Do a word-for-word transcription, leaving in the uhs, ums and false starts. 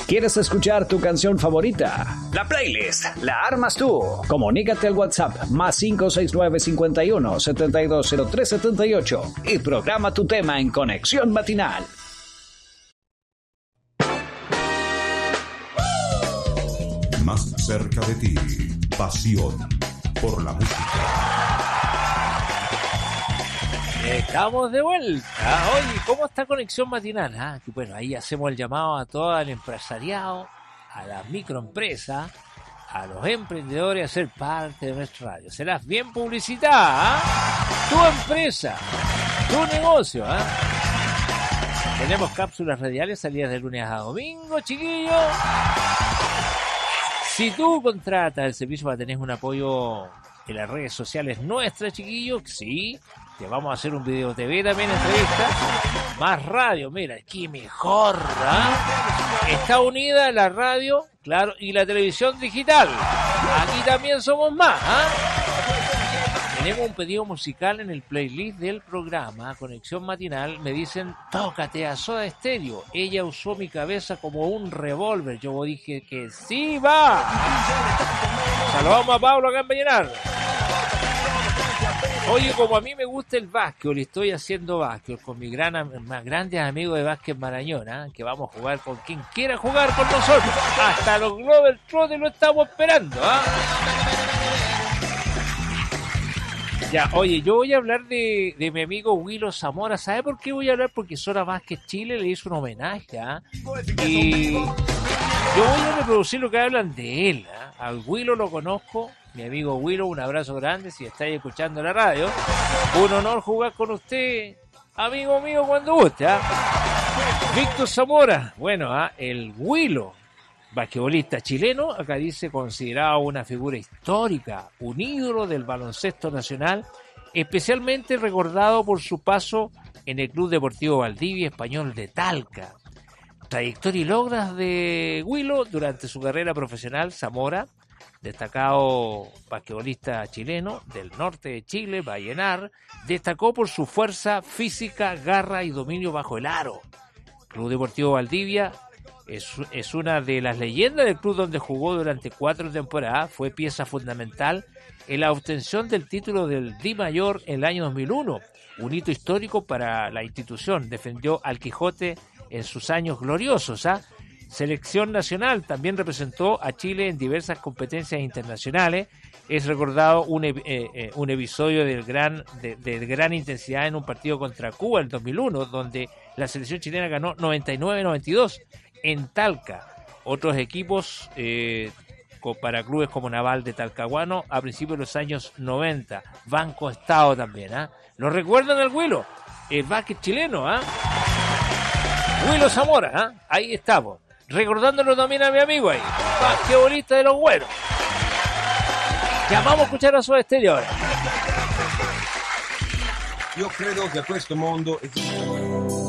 ¿Quieres escuchar tu canción favorita? La playlist la armas tú. Comunícate al WhatsApp más cinco seis nueve cinco uno siete dos cero tres siete ocho y programa tu tema en Conexión Matinal. Más cerca de ti, pasión por la música. Estamos de vuelta. Oye, ¿cómo está Conexión Matinal? Ah, que bueno, ahí hacemos el llamado a todo el empresariado, a las microempresas, a los emprendedores a ser parte de nuestra radio. Serás bien publicitada, ¿ah? Tu empresa, tu negocio, ¿ah? Tenemos cápsulas radiales salidas de lunes a domingo, chiquillos. Si tú contratas el servicio para tener un apoyo en las redes sociales nuestras, chiquillos, sí, te vamos a hacer un video T V también, entrevista, más radio, mira, qué mejor, ¿ah? Está unida la radio, claro, y la televisión digital. Aquí también somos más, ¿ah? Tenemos un pedido musical en el playlist del programa Conexión Matinal. Me dicen, tócate a Soda Stereo. Ella usó mi cabeza como un revólver. Yo dije que sí va. Saludamos a Pablo acá en Vallenar. Oye, como a mí me gusta el básquetbol y estoy haciendo básquetbol con mi gran, más grandes amigos de básquet Marañón, ¿eh? Que vamos a jugar con quien quiera jugar con nosotros. Hasta los Glover Trotters lo estamos esperando, ¿ah? ¿eh? Ya, oye, yo voy a hablar de, de mi amigo Willow Zamora. ¿Sabe por qué voy a hablar? Porque Zona Vázquez Chile le hizo un homenaje, ¿ah? ¿eh? Y yo voy a reproducir lo que hablan de él, ¿eh? Al Willow lo conozco. Mi amigo Willow, un abrazo grande si estáis escuchando la radio. Un honor jugar con usted, amigo mío, cuando guste, ¿ah? Víctor Zamora, bueno, ¿ah? El Willow, basquetbolista chileno, acá dice, considerado una figura histórica, un ídolo del baloncesto nacional, especialmente recordado por su paso en el Club Deportivo Valdivia Español de Talca. Trayectoria y logros de Willow durante su carrera profesional. Zamora, destacado basquetbolista chileno del norte de Chile, Vallenar, destacó por su fuerza física, garra y dominio bajo el aro. Club Deportivo Valdivia es, es una de las leyendas del club donde jugó durante cuatro temporadas. Fue pieza fundamental en la obtención del título del Di Mayor en el año dos mil uno, un hito histórico para la institución. Defendió al Quijote en sus años gloriosos, ¿ah? ¿eh? Selección nacional, también representó a Chile en diversas competencias internacionales. Es recordado un, eh, eh, un episodio del gran, de, de gran intensidad en un partido contra Cuba en dos mil uno, donde la selección chilena ganó noventa y nueve a noventa y dos en Talca. Otros equipos eh, para clubes como Naval de Talcahuano a principios de los años noventa. Banco Estado también, ¿ah? ¿eh? ¿Lo recuerdan al Willow? El básquet chileno, ¿ah? ¿eh? Willow Zamora, ¿ah? ¿eh? Ahí estamos. Recordándolo también a mi amigo ahí, basquetbolista de los buenos. Ya vamos a escuchar a Soda Stereo ahora. Io credo che questo mondo esista.